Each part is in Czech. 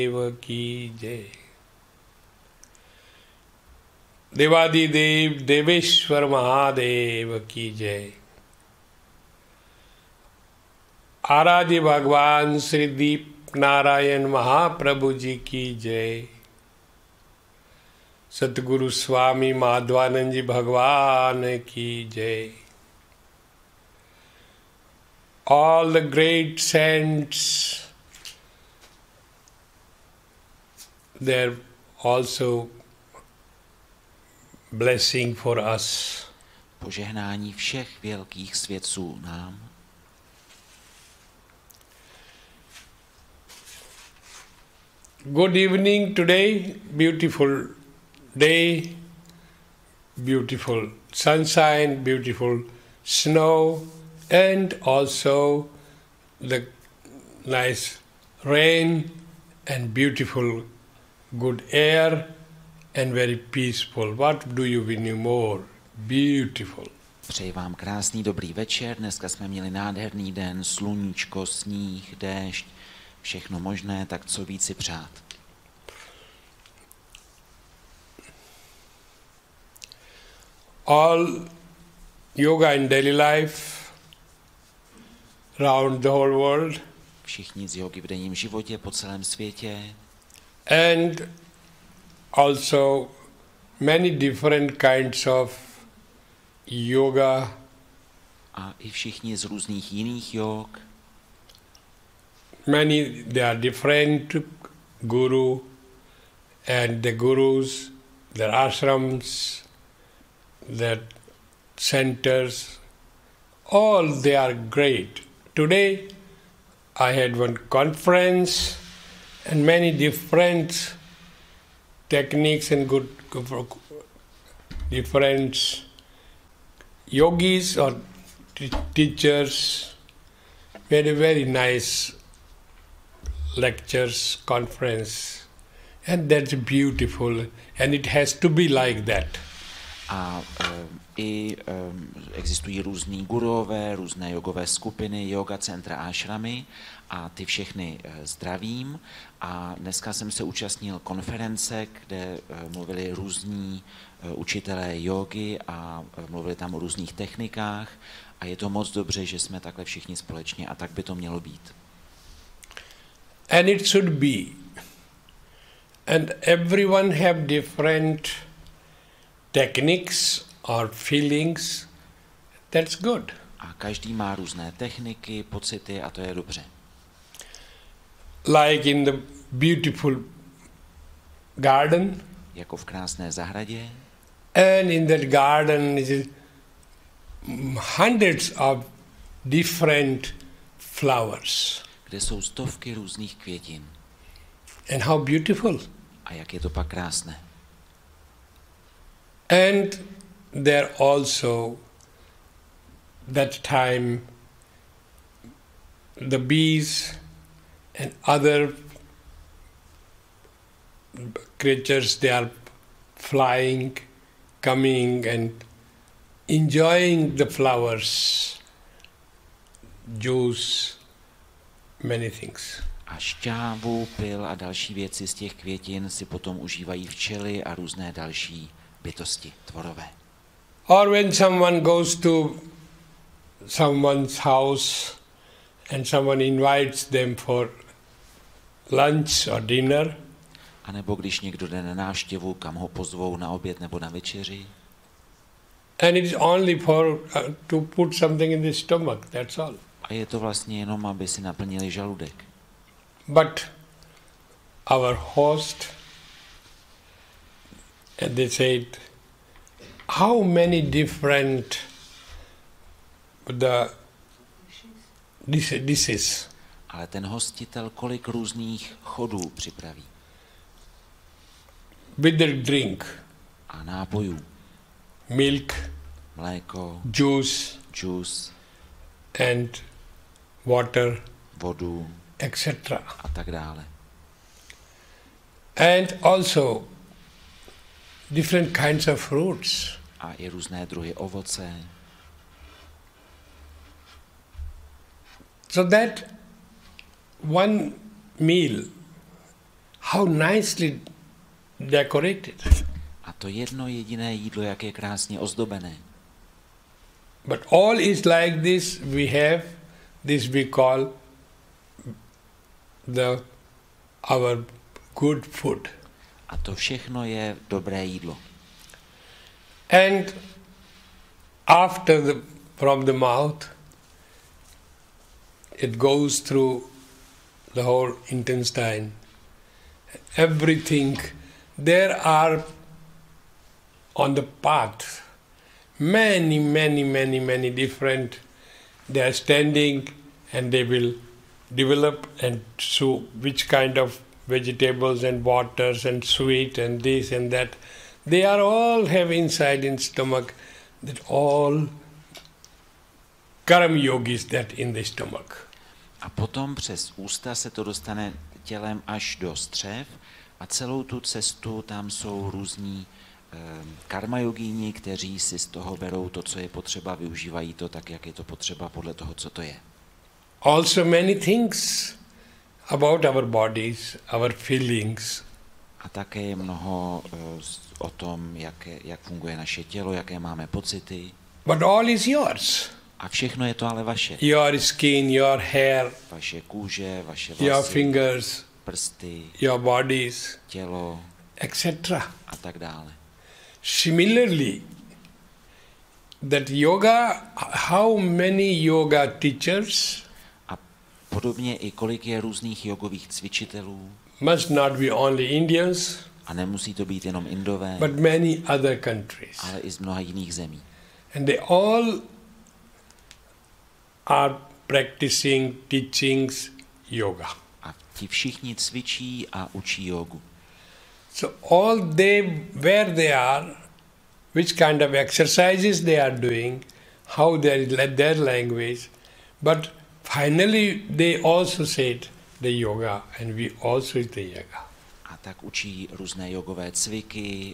देव की जय। देवादिदेव देवेश्वर महादेव की जय। आराध्य भगवान श्री दीप नारायण महाप्रभु जी की जय। सतगुरु स्वामी माधवानंद जी भगवान की जय। All the great saints, they're also blessing for us. Požehnání všech velkých svědců nám. Good evening today, beautiful day, beautiful sunshine, beautiful snow, and also the nice rain and beautiful good air and very peaceful. What do you need more? Beautiful. Přeji vám krásný dobrý večer. Dneska jsme měli nádherný den, sluníčko, sníh, déšť, všechno možné, tak co víc si přát. All yoga in daily life around the whole world. Všichni z jogy v denním životě po celém světě. And also many different kinds of yoga. A i všichni z různých jiných jog. Many, they are different guru and the gurus, their ashrams, their centers, all they are great. Today I had one conference and many different techniques and good different yogis or teachers made a very nice lectures, conference, and that's beautiful, and it has to be like that. A existují různý gurové, různé jogové skupiny, yoga centra ashramy a ty všechny zdravím. A dneska jsem se účastnil konference, kde mluvili různí učitelé jogy a mluvili tam o různých technikách a je to moc dobře, že jsme takhle všichni společně a tak by to mělo být. And it should be. And everyone have different techniques or feelings. That's good. A každý má různé techniky, pocity a to je dobře. Like in the beautiful garden. Jako v krásné zahradě. And in that garden is hundreds of different flowers. Kde jsou stovky různých květin. And how beautiful. A jak je to pak krásné. And there also that time the bees and other creatures, they are flying, coming and enjoying the flowers, juice, many things. A šťávu, pil a další věci z těch květin si potom užívají včely a různé další bytosti tvorové. Or when someone goes to someone's house and someone invites them for lunch or dinner. A nebo když někdo jde na návštěvu, kam ho pozvou na oběd nebo na večeři. And it is only for to put something in the stomach, that's all. A je to vlastně jenom, aby si naplnili žaludek. But our host, and they said, how many different the dishes. Ale ten hostitel kolik různých chodů připraví. With the drink. A nápojů. Milk. Mléko. Juice. And water. Vodu. Etc. A tak dále. And also different kinds of fruits. A i různé druhy ovoce. So that one meal how nicely decorated. A to jedno jediné jídlo, jak je krásně ozdobené. But all is like this. We have this we call our good food. A to všechno je dobré jídlo. And from the mouth, it goes through the whole intestine. Everything. There are on the path many different. They are standing and they will develop and so which kind of vegetables and waters and sweet and this and that. They are all have inside in stomach that all karma yogis that in the stomach. A potom přes ústa se to dostane tělem až do střev a celou tu cestu tam jsou různí karma jogíni, kteří si z toho berou to, co je potřeba, využívají to tak, jak je to potřeba podle toho, co to je. Also many things about our bodies, our feelings. A také je mnoho o tom, jak funguje naše tělo, jaké máme pocity. But all is yours. A všechno je to ale vaše. Your skin, your hair, vaše kůže, vaše vlasy, your fingers, prsty, your bodies, tělo, etc. a tak dále. Similarly, that yoga, how many yoga teachers a podobně i kolik je různých jogových cvičitelů, must not be only Indians, a nemusí to být jenom Indové, but many other countries. ale i z mnoha jiných zemí. And they all are practicing teachings yoga. A ti všichni cvičí a učí jogu. So all where they are, which kind of exercises they are doing, how their language, but finally they also said the yoga and we also is the yoga. A tak učí různé jogové cviky,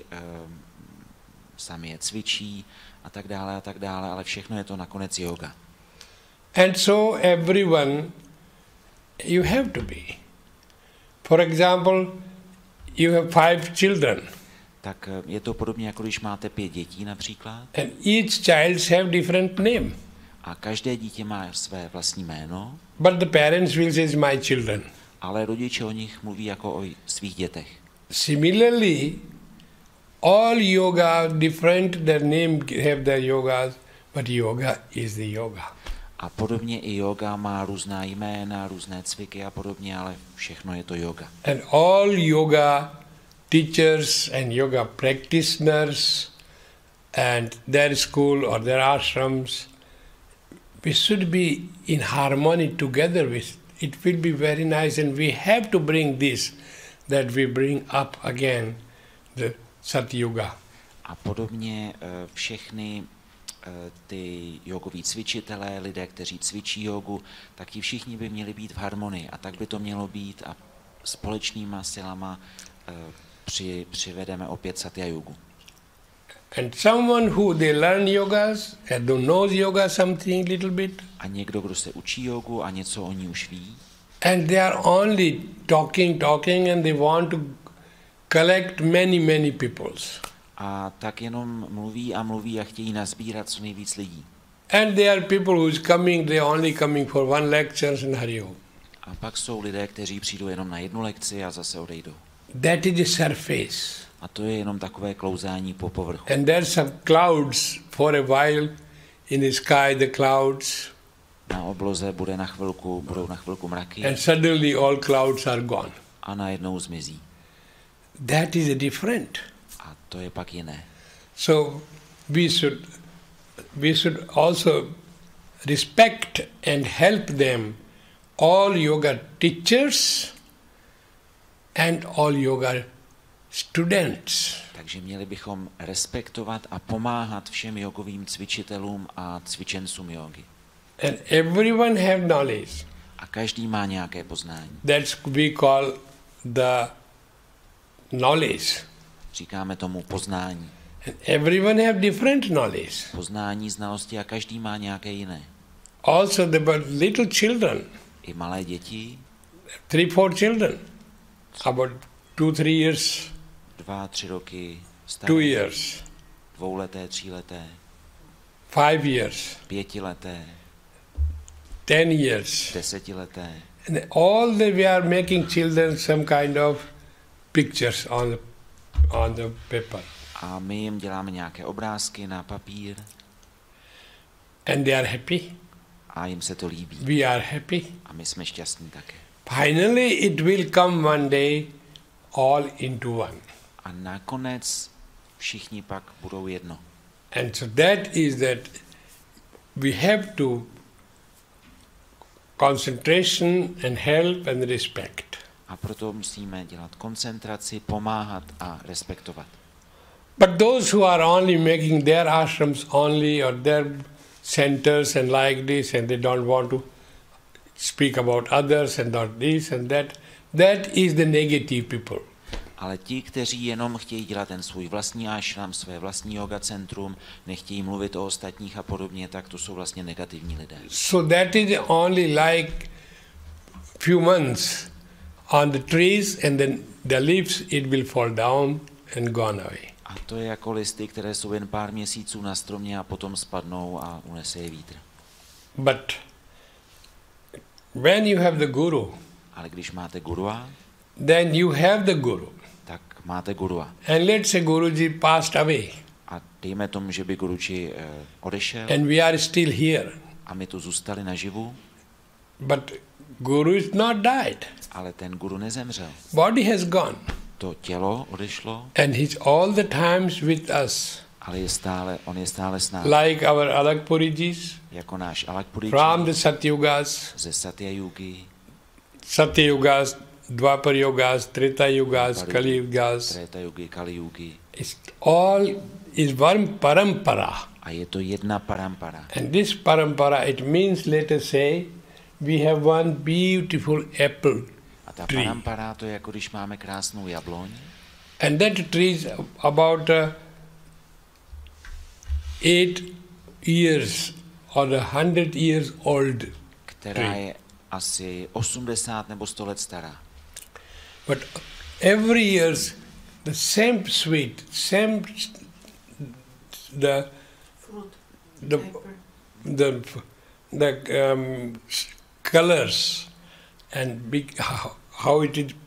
sami je cvičí a tak dále, ale všechno je to nakonec yoga. And so everyone, you have to be. For example, you have 5 children. Tak je to podobně, jako když máte 5 dětí například. And each child have different name. A každé dítě má své vlastní jméno. But the parents will say my children. Ale rodiče o nich mluví jako o svých dětech. Similarly, all yoga different, their name have their yogas, but yoga is the yoga. A podobně i yoga má různá jména, různé cviky a podobně, ale všechno je to yoga. And all yoga teachers and yoga practitioners and their school or their ashrams, we should be in harmony together with. It will be very nice and we have to bring this, that we bring up again the Satyuga. A podobně všechny ty jogoví cvičitelé, lidé, kteří cvičí jogu, tak ti všichni by měli být v harmonii. A tak by to mělo být a společnýma silama přivedeme opět Satya Yugu. And someone who they learn yogas and knows yoga something little bit. A někdo, kdo se učí jogu a něco o ní už ví. And they are only talking and they want to collect many peoples. A tak jenom mluví a chtějí nazbírat co nejvíc lidí. And there are people who is coming, they are only coming for one lecture and Hari Om. A pak jsou lidé, kteří přijdou jenom na jednu lekci a zase odejdou. That is the surface. A to je jenom takové klouzání po povrchu. And there's some clouds for a while in the sky, the clouds. Na obloze budou na chvilku mraky. And suddenly all clouds are gone. A najednou zmizí. That is a different. A to je pak jiné. So we should also respect and help them, all yoga teachers and all yoga students. Takže měli bychom respektovat a pomáhat všem jogovým cvičitelům a cvičencům jogy. And everyone have knowledge. A každý má nějaké poznání. That's we call the knowledge. Říkáme tomu poznání. And everyone have different knowledge. Poznání, znalosti a každý má nějaké jiné. Also the little children. I malé děti. 3-4 children. About 2-3 years, 2-3 roky, 2 staré, years, 2leté, 3leté, 5 years, 5leté, 10 years. 10leté. And all we are making children some kind of pictures on the paper. A my jim děláme nějaké obrázky na papír And they are happy. a jim se to líbí. We are happy. A my jsme šťastní také. Finally, it will come one day all into one. A nakonec všichni pak budou jedno. And so that is that we have to concentration and help and respect. A proto musíme dělat koncentraci, pomáhat a respektovat. But those who are only making their ashrams only or their centers and like this and they don't want to speak about others and not this and that is the negative people. Ale ti, kteří jenom chtějí dělat ten svůj vlastní ashram, své vlastní yoga centrum, nechtějí mluvit o ostatních a podobně, tak to jsou vlastně negativní lidé. So that is only like few months on the trees and then the leaves it will fall down and gone away. A to je jako listy, které jsou jen pár měsíců na stromě a potom spadnou a unese je vítr. But when you have the guru, Ale když máte gurua, then you have the guru. tak máte gurua. And let's say Guruji passed away A dejme tomu, že by Guruji odešel and we are still here. a my tu zůstali naživu, But Guru is not died. ale ten guru nezemřel. Body has gone. To tělo odešlo, And he's all the times with us. ale on je stále s námi. Like our Alakpurijis, Jako náš Alakpuriji from the Satyugas, ze Satya Yugi, Satyugas, Dwapar Yugas, Treta Yugas, Kali Yugas. Treta Yugi, Kali Yugi. It's all is one parampara. A je to jedna parampara. And this parampara, it means, let us say, we have one beautiful apple A ta tree. parampara, to je jako když máme krásnou jabloň. And that tree is about 8 years or 100 years old. Která je asi 80 nebo 100 let stará. But every year, the same sweet, same the colors and how it is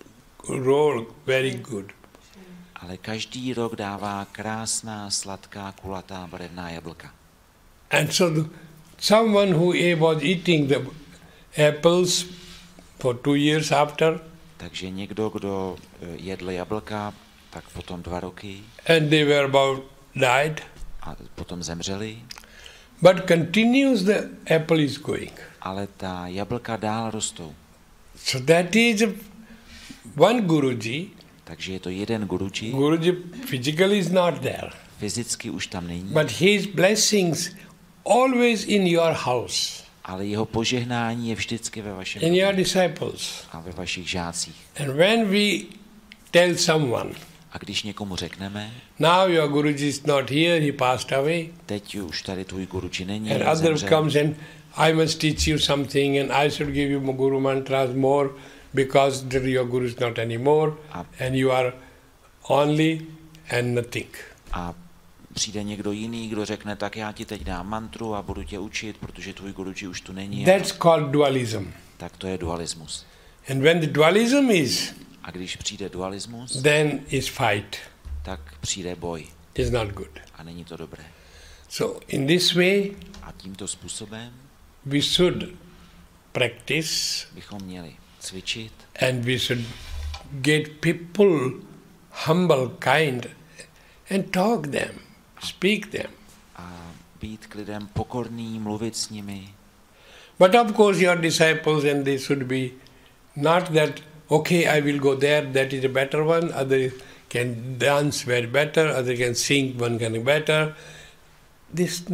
roll very good. Ale každý rok dává krásná, sladká, kulatá, barevná jablka. And so someone who was eating the apples for 2 years after, Takže někdo, kdo jedl jablka, tak potom 2 roky and they were about died, a potom zemřeli, but continues the apple is going. ale ta jablka dál rostou. So that is one Guruji. Takže je to jeden Guruji, Guruji physically is not there, fyzicky už tam není, but his blessings always in your house, ale jeho požehnání je vždycky ve vašem in your domě disciples. a ve vašich žácích. And when we tell someone, A když někomu řekneme, now your Guruji is not here, he passed away, teď už tady tvůj Guruji není, and other zemřel, comes and I must teach you something and I should give you Guru mantras more because your Guru is not anymore and you are only and nothing. a přijde někdo jiný, kdo řekne, tak já ti teď dám mantru a budu tě učit, protože tvůj Guruji už tu není. That's called dualism. Tak to je dualismus. And when the dualism is, A když přijde dualismus, then is fight. tak přijde boj. It's not good. A není to dobré. So in this way, A tímto způsobem we should practice bychom měli cvičit and we should get people humble, kind and talk them, speak them. a být k lidem pokorný, mluvit s nimi. But of course your disciples and they should be not that, okay, I will go there, that is a better one, other can dance very better, other can sing, one can better. This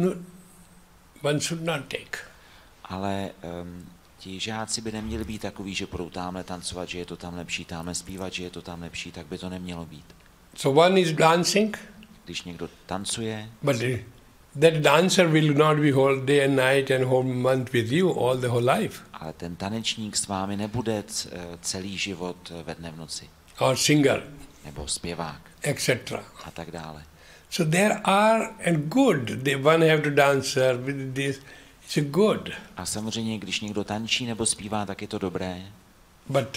one should not take. Ale ti žáci by neměli být takový, že budou tamhle tancovat, že je to tam lepší, tamhle zpívat, že je to tam lepší, tak by to nemělo být. So one is dancing, Když někdo tancuje, but that dancer will not be whole day and night and whole month with you all the whole life. ale ten tanečník s vámi nebude celý život ve dne v noci. or singer, nebo zpěvák etc. a tak dále. So there are, and good, they one have to dancer with this, it's a good. A samozřejmě, když někdo tančí nebo zpívá, tak je to dobré. But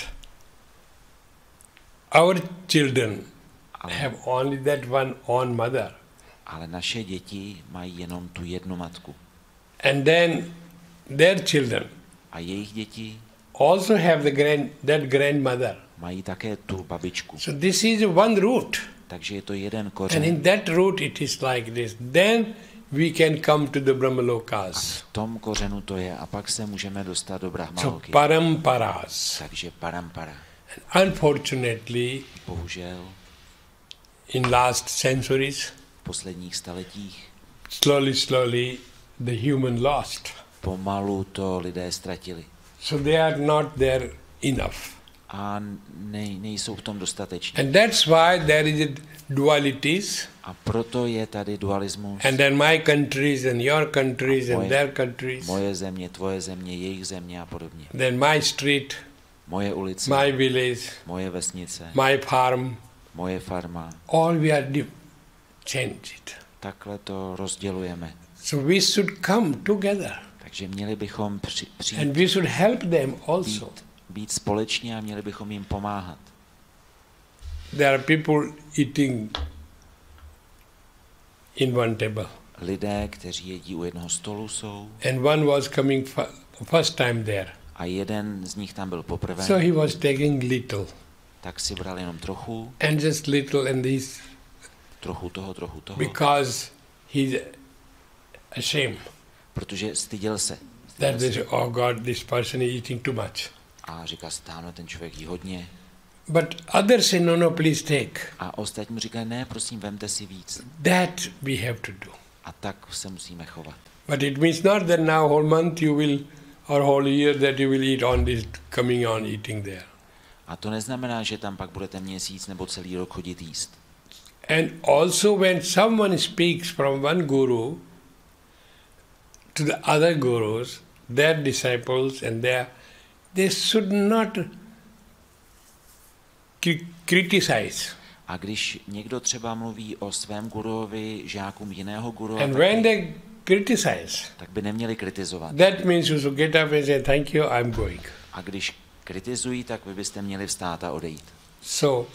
our children have only that one mother. Ale naše děti mají jenom tu jednu matku. And then their children A jejich děti also have that grandmother. mají také tu babičku. So this is one root. Takže je to jeden And kořen. in that root it is like this. Then we can come to the A Brahmalokas. v tom kořenu to je. A pak se můžeme dostat do So Brahmaloky. paramparas. Takže parampara. Unfortunately, Bohužel in last centuries, v posledních staletích slowly the human lost. pomalu to lidé ztratili. So they are not there enough. A nejsou v tom dostateční. And that's why there is dualities. A proto je tady dualismus. And then my countries and your countries and their countries. Moje země, tvoje země, jejich země a podobně. Then my street, Moje ulice, my village, moje vesnice, my farm. moje farma. All we are changed. Takhle to rozdělujeme. So we should come together. Takže měli bychom přijít, And we should help them also. být společně a měli bychom jim pomáhat. There are people eating in one table. Lidé, kteří jedí u jednoho stolu, jsou And one was coming first time there. a jeden z nich tam byl poprvé, So he was taking little. tak si bral jenom trochu, And just little and this trochu toho, because he's ashamed. protože styděl se. That they say, oh God, this person is eating too much. A říkal si, tamhle ten člověk jí hodně. But others say, no, please take. A ostatní mu říkají, ne, prosím, vemte si víc. That we have to do. A tak se musíme chovat. But it means not that now whole month you will, or whole year that you will eat on this, coming on eating there. A to neznamená, že tam pak budete měsíc nebo celý rok chodit jíst. And also when someone speaks from one guru to the other gurus, their disciples and they should not criticize. A když někdo třeba mluví o svém guruovi, žákům jiného guru, And when they criticize, tak by neměli kritizovat. that means you should get up and say, thank you, I'm going. A když kritizují, tak vy byste měli vstát a odejít. So,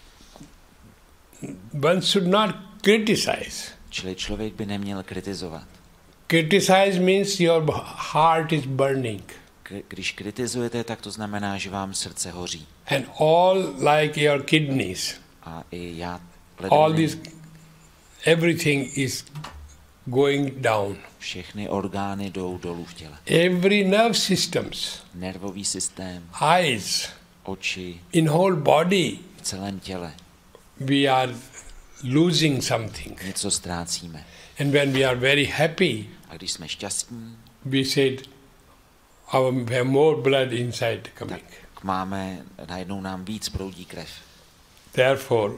one should not criticize. Čili člověk by neměl kritizovat. Criticize means your heart is burning. Když kritizujete, tak to znamená, že vám srdce hoří. And all like your kidneys, A i já, all this, everything is going down. všechny orgány jdou dolů v těle. Every nerve systems, Nervový systém, eyes, oči, in whole body, v celém těle. we are losing something. Něco ztrácíme. And when we are very happy, A když jsme šťastní, we said, we have more blood inside coming. tak máme, najednou nám víc proudí krev. Therefore,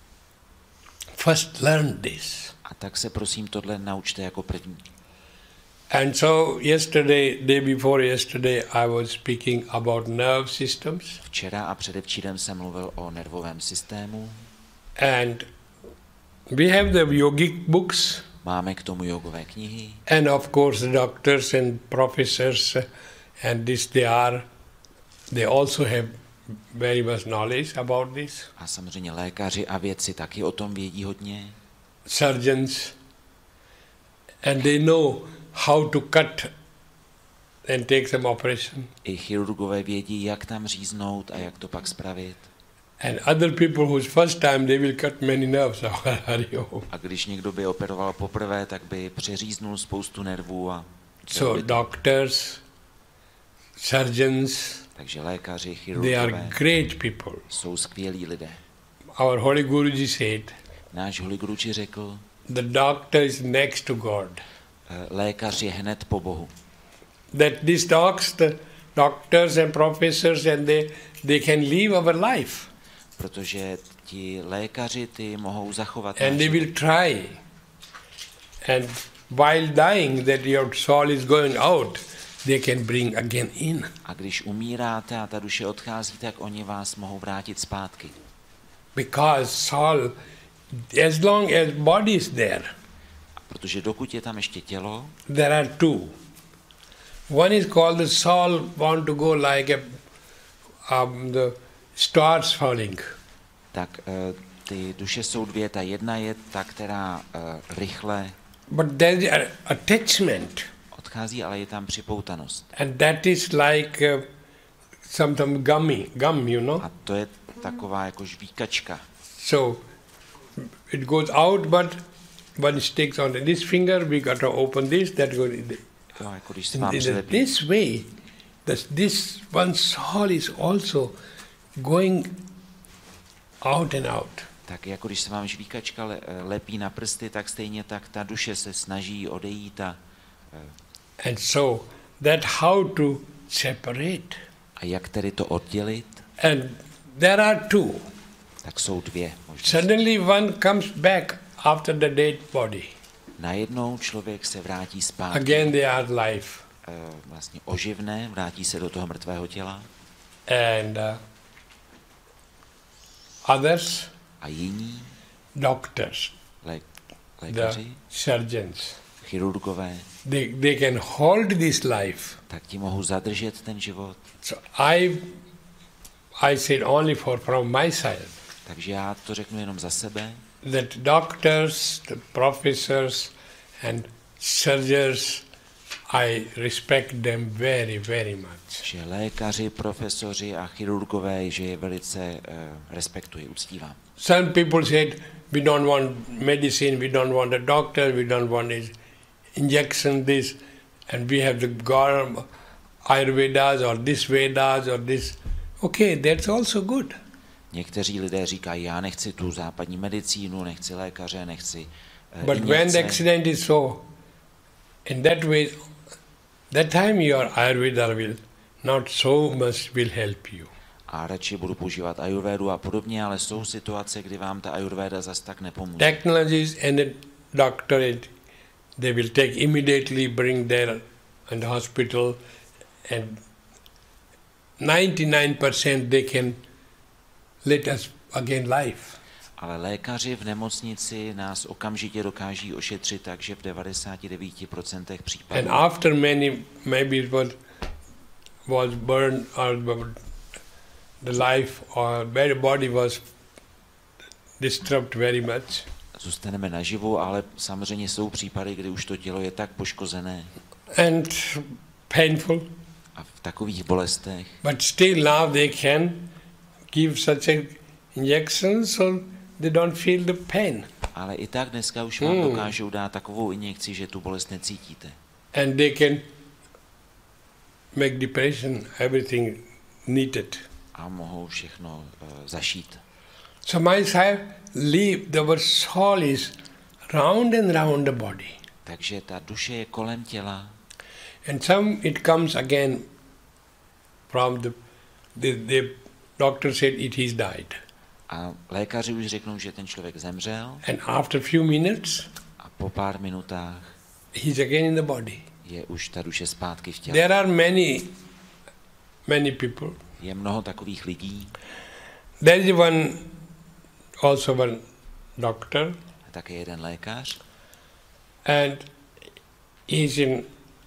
first learn this. A tak se prosím tohle naučte jako první. And so yesterday, day before yesterday, I was speaking about nerve systems. Včera a předevčírem jsem mluvil o nervovém systému. And we have the yogic books. Máme k tomu jogové knihy. And of course, the doctors and professors and this they also have very much knowledge about this. A samozřejmě lékaři a vědci taky o tom vědí hodně. Surgeons, and they know how to cut and take some operation. I chirurgové vědí, jak tam říznout a jak to pak spravit. And other people whose first time they will cut many nerves. A když někdo by operoval poprvé, tak by přeříznul spoustu nervů. A So doctors, surgeons, takže lékaři, they are chirurgové great people. jsou skvělí lidé. Our Holy Guruji said, Náš Holy Guruji řekl, the doctor is next to God. lékař je hned po Bohu. That these doctors and professors, and they can live our life. Protože ti lékaři ty mohou zachovat And náš they život. will try. And while dying, that your soul is going out, they can bring again in. A když umíráte a ta duše odchází, tak oni vás mohou vrátit zpátky. Because soul, as long as body is there, Protože dokud je tam ještě tělo, there are two. One is called the soul want to go like the stars falling. tak ty duše jsou dvě. Ta jedna je ta, která rychle But there is attachment. odchází, ale je tam připoutanost. And that is like some gum, you know. A to je taková jako žvíkačka. So it goes out, but one sticks on this finger, we got to open this, that goes in the, Jo, jako když se vám přilepí. this way, this one soul is also going out and out. Tak jako když se vám žvíkačka lepí na prsty, tak stejně tak ta duše se snaží odejít And so that how to separate. a jak tedy to oddělit, And there are two. tak jsou dvě možnosti. Suddenly one comes back after the dead body. Najednou člověk se vrátí zpátky, Again they are life. vlastně oživne, vrátí se do toho mrtvého těla And others, a jiní, doctors, the lékaři, surgeons, chirurgové, they can hold this life. tak ti mohou zadržet ten život. So I said only from my side Takže já to řeknu jenom za sebe, that doctors, the professors and surgeons, I respect them very, very much. že lékaři, profesoři a chirurgové, že je velice respektuji, uctívám. Some people said, we don't want medicine, we don't want a doctor, we don't want his injection, this, and we have the Ayurvedas or this Vedas or this. Okay, that's also good. Někteří lidé říkají, já nechci tu západní medicínu, nechci lékaře, nechci But when the injekce. accident is so, in that way, that time your Ayurveda will not so much will help you. A radši budu používat ajurvédu a podobně, ale jsou situace, kdy vám ta ajurvéda zas tak nepomůže. Technologies and the doctor, they will take immediately, bring there in the hospital, and 99% they can let us again life. Ale lékaři v nemocnici nás okamžitě dokáží ošetřit tak, že v 99% případů And after many, maybe it was burned or the life or very body was disturbed very much. zůstaneme naživu, ale samozřejmě jsou případy, kdy už to tělo je tak poškozené And painful, a v takových bolestech, but still now they can give such a injection so they don't feel the pain. ale i tak dneska už vám dokážou dát takovou injekci, že tu bolest necítíte. And they can make depression, everything needed. A mohou všechno zašít. So my side leave, our soul is round and round the body. Takže ta duše je kolem těla And some it comes again from the doctor said he's died. a lékaři už řeknou, že ten člověk zemřel And after few minutes, a po pár minutách he's again in the body. je už ta duše zpátky v těle. There are many people. Je mnoho takových lidí, There is one doctor, a také jeden lékař, and he's in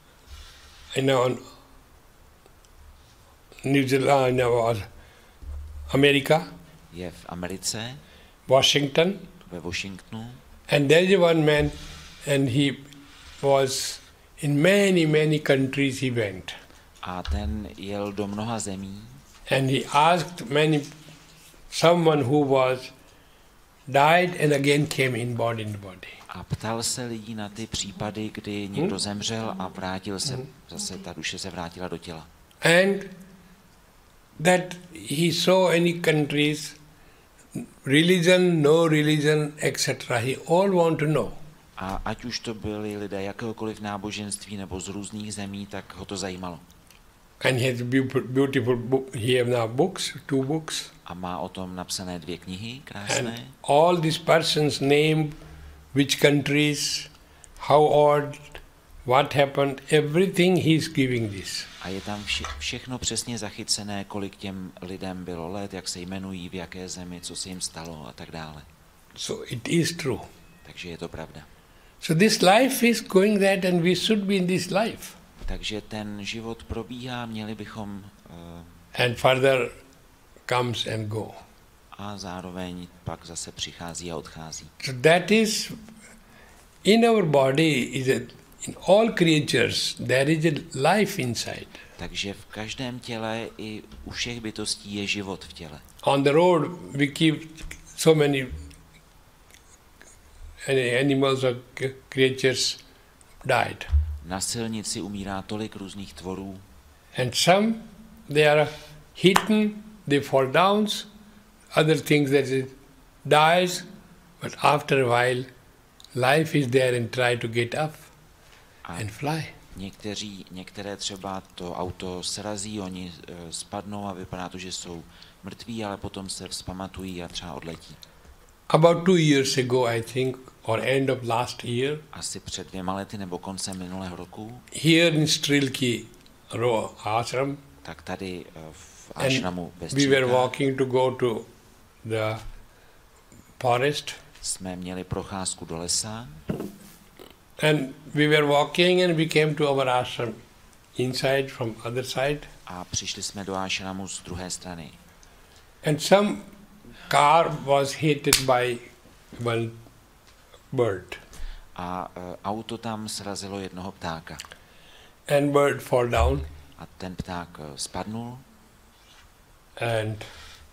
New Zealand, America, je v Americe, Washington, ve Washingtonu, and there is one man, and he was in many countries he went, a ten jel do mnoha zemí and he asked someone who was died and again came in the body. a ptal se lidí na ty případy, kdy někdo zemřel a vrátil se, zase ta duše se vrátila do těla. And that he saw any countries, religion, no religion, etc. He all want to know. A ať už to byli lidé jakéhokoliv náboženství nebo z různých zemí, tak ho to zajímalo. And he has beautiful book. He have now two books. A má o tom napsané 2 knihy, And krásné. all these persons name, which countries, how old, what happened, everything he is giving this. A je tam všechno přesně zachycené, kolik těm lidem bylo let, jak se jmenují, v jaké zemi, co se jim stalo a tak dále. So it is true. Takže je to pravda. So this life is going that and we should be in this life. Takže ten život probíhá, měli bychom And further comes and go. a zároveň pak zase přichází a odchází. So that is in our body, in all creatures, there is a life inside. Takže v každém těle i u všech bytostí je život v těle. On the road we keep so many animals or creatures died. Na silnici umírá tolik různých tvorů. And some, they are hidden, they fall down, other things that it dies, but after a while, life is there and try to get up and fly. Některé třeba to auto srazí, oni spadnou a vypadá to, že jsou mrtví, ale potom se vzpamatují a třeba odletí. About 2 years ago, I think, or end of last year, Asi před 2 lety nebo koncem minulého roku, here in Strilki ashram, tak tady v and ashramu ve we were Střílkách walking to go to the forest, jsme měli procházku do lesa and we were walking and we came to our ashram inside from other side, a přišli jsme do ashramu z druhé strany. and some car was hit by one bird, A auto tam srazilo jednoho ptáka. and bird fall down, A ten pták spadnul and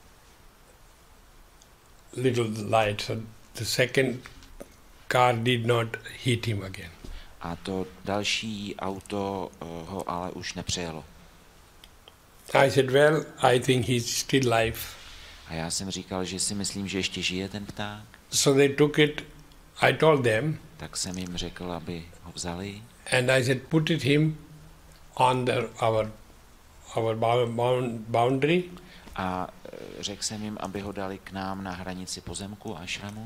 little light, so the second car did not hit him again. a to další auto ho ale už nepřejelo. I said, well, I think he's still alive. A já jsem říkal, že si myslím, že ještě žije ten pták, So they took it, I told them, tak jsem jim řekl, aby ho vzali and I said, put it him on our boundary, a řekl jsem jim, aby ho dali k nám na hranici pozemku ashramu